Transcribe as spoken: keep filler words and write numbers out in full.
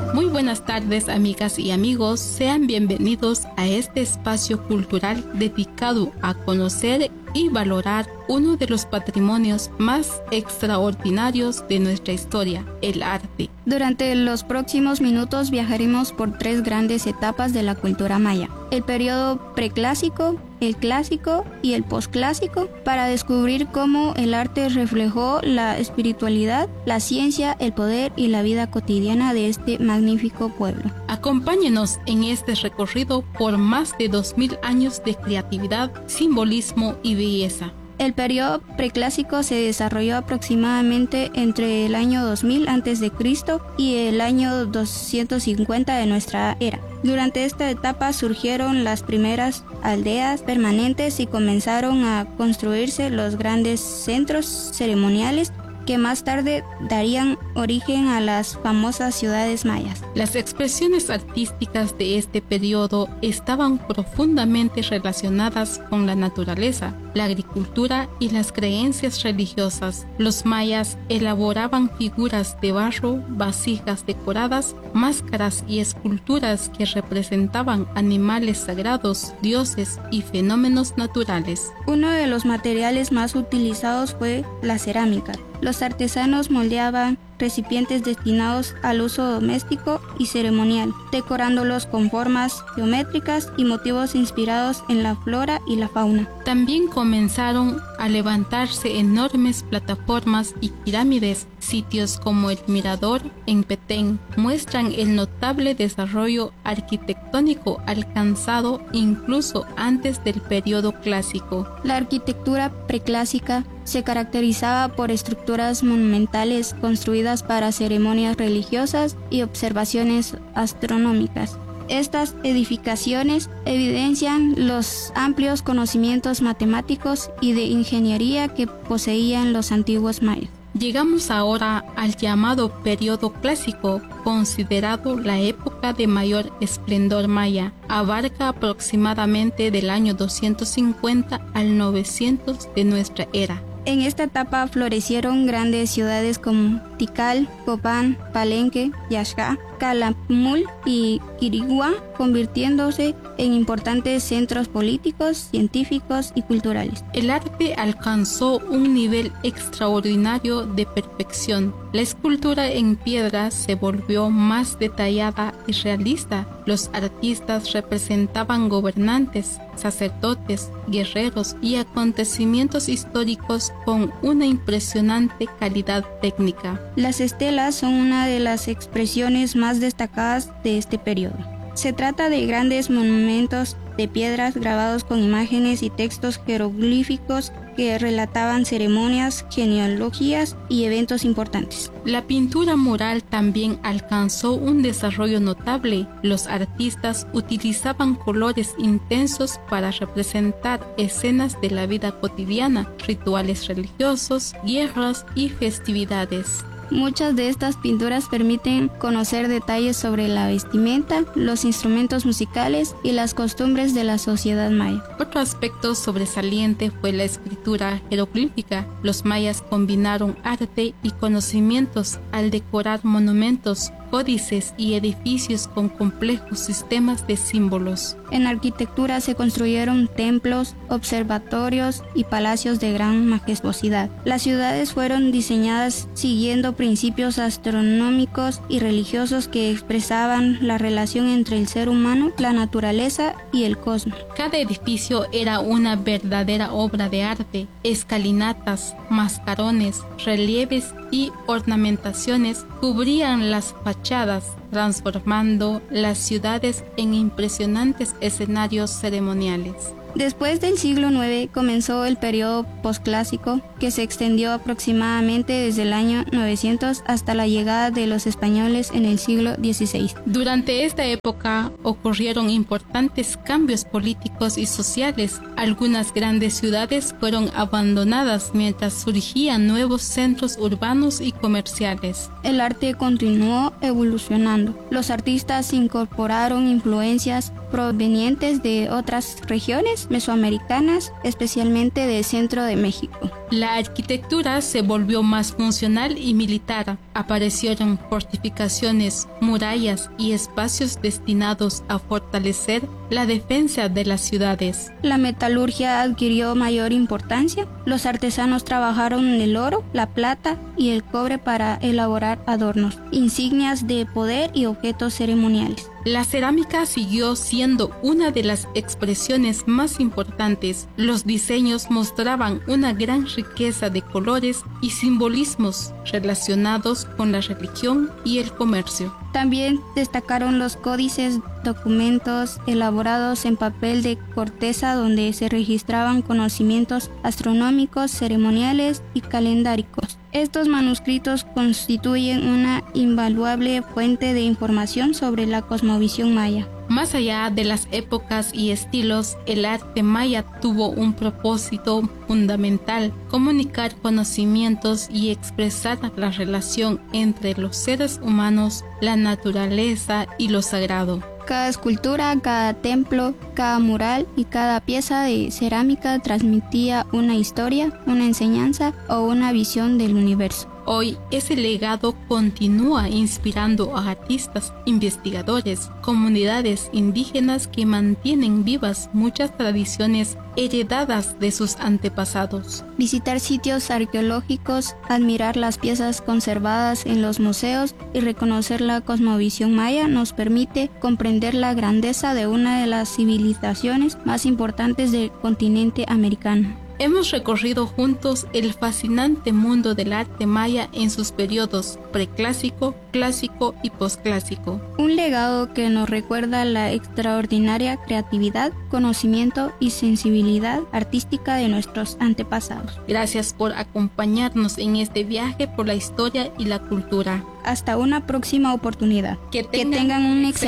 Muy buenas tardes, amigas y amigos. Sean bienvenidos a este espacio cultural dedicado a conocer y valorar uno de los patrimonios más extraordinarios de nuestra historia, el arte. Durante los próximos minutos viajaremos por tres grandes etapas de la cultura maya: el periodo preclásico, el clásico y el posclásico, para descubrir cómo el arte reflejó la espiritualidad, la ciencia, el poder y la vida cotidiana de este magnífico pueblo. Acompáñenos en este recorrido por más de dos mil años de creatividad, simbolismo y belleza. El periodo preclásico se desarrolló aproximadamente entre el año dos mil antes de Cristo y el año doscientos cincuenta de nuestra era. Durante esta etapa surgieron las primeras aldeas permanentes y comenzaron a construirse los grandes centros ceremoniales que más tarde darían origen a las famosas ciudades mayas. Las expresiones artísticas de este periodo estaban profundamente relacionadas con la naturaleza, la agricultura y las creencias religiosas. Los mayas elaboraban figuras de barro, vasijas decoradas, máscaras y esculturas que representaban animales sagrados, dioses y fenómenos naturales. Uno de los materiales más utilizados fue la cerámica. Los artesanos moldeaban recipientes destinados al uso doméstico y ceremonial, decorándolos con formas geométricas y motivos inspirados en la flora y la fauna. También comenzaron a levantarse enormes plataformas y pirámides. Sitios como el Mirador en Petén muestran el notable desarrollo arquitectónico alcanzado incluso antes del periodo clásico. La arquitectura preclásica se caracterizaba por estructuras monumentales construidas para ceremonias religiosas y observaciones astronómicas. Estas edificaciones evidencian los amplios conocimientos matemáticos y de ingeniería que poseían los antiguos mayas. Llegamos ahora al llamado periodo clásico, considerado la época de mayor esplendor maya. Abarca aproximadamente del año doscientos cincuenta al novecientos de nuestra era. En esta etapa florecieron grandes ciudades como Tikal, Copán, Palenque, Yaxca, Calakmul y Quiriguá, convirtiéndose en importantes centros políticos, científicos y culturales. El arte alcanzó un nivel extraordinario de perfección. La escultura en piedra se volvió más detallada y realista. Los artistas representaban gobernantes, sacerdotes, guerreros y acontecimientos históricos con una impresionante calidad técnica. Las estelas son una de las expresiones más destacadas de este periodo. Se trata de grandes monumentos de piedras grabados con imágenes y textos jeroglíficos que relataban ceremonias, genealogías y eventos importantes. La pintura mural también alcanzó un desarrollo notable. Los artistas utilizaban colores intensos para representar escenas de la vida cotidiana, rituales religiosos, guerras y festividades. Muchas de estas pinturas permiten conocer detalles sobre la vestimenta, los instrumentos musicales y las costumbres de la sociedad maya. Otro aspecto sobresaliente fue la escritura jeroglífica. Los mayas combinaron arte y conocimientos al decorar monumentos, códices y edificios con complejos sistemas de símbolos. En arquitectura se construyeron templos, observatorios y palacios de gran majestuosidad. Las ciudades fueron diseñadas siguiendo principios astronómicos y religiosos que expresaban la relación entre el ser humano, la naturaleza y el cosmos. Cada edificio era una verdadera obra de arte. Escalinatas, mascarones, relieves y ornamentaciones cubrían las fachadas, transformando las ciudades en impresionantes escenarios ceremoniales. Después del siglo noveno comenzó el periodo posclásico, que se extendió aproximadamente desde el año novecientos hasta la llegada de los españoles en el siglo dieciséis. Durante esta época ocurrieron importantes cambios políticos y sociales. Algunas grandes ciudades fueron abandonadas mientras surgían nuevos centros urbanos y comerciales. El arte continuó evolucionando. Los artistas incorporaron influencias provenientes de otras regiones mesoamericanas, especialmente del centro de México. La arquitectura se volvió más funcional y militar. Aparecieron fortificaciones, murallas y espacios destinados a fortalecer la defensa de las ciudades. La metalurgia adquirió mayor importancia. Los artesanos trabajaron en el oro, la plata y el cobre para elaborar adornos, insignias de poder y objetos ceremoniales. La cerámica siguió siendo una de las expresiones más importantes. Los diseños mostraban una gran riqueza de colores y simbolismos relacionados con la religión y el comercio. También destacaron los códices, documentos elaborados en papel de corteza donde se registraban conocimientos astronómicos, ceremoniales y calendáricos. Estos manuscritos constituyen una invaluable fuente de información sobre la cosmovisión maya. Más allá de las épocas y estilos, el arte maya tuvo un propósito fundamental: comunicar conocimientos y expresar la relación entre los seres humanos, la naturaleza y lo sagrado. Cada escultura, cada templo, cada mural y cada pieza de cerámica transmitía una historia, una enseñanza o una visión del universo. Hoy ese legado continúa inspirando a artistas, investigadores, comunidades indígenas que mantienen vivas muchas tradiciones heredadas de sus antepasados. Visitar sitios arqueológicos, admirar las piezas conservadas en los museos y reconocer la cosmovisión maya nos permite comprender la grandeza de una de las civilizaciones más importantes del continente americano. Hemos recorrido juntos el fascinante mundo del arte maya en sus periodos preclásico, clásico y posclásico. Un legado que nos recuerda la extraordinaria creatividad, conocimiento y sensibilidad artística de nuestros antepasados. Gracias por acompañarnos en este viaje por la historia y la cultura. Hasta una próxima oportunidad. Que tengan, que tengan un excelente